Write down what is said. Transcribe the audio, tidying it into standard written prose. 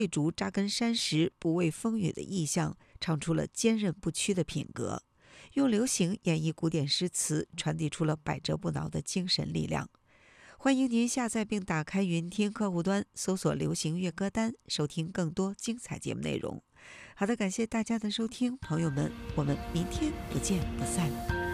翠竹扎根山石、不畏风雨的意象，唱出了坚韧不屈的品格。用流行演绎古典诗词，传递出了百折不挠的精神力量。欢迎您下载并打开云听客户端，搜索流行乐歌单，收听更多精彩节目内容。好的，感谢大家的收听，朋友们，我们明天不见不散。